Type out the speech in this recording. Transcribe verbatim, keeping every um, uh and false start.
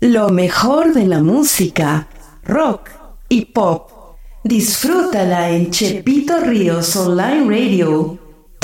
Lo mejor de la música, rock y pop. Disfrútala en Chepito Ríos Online Radio.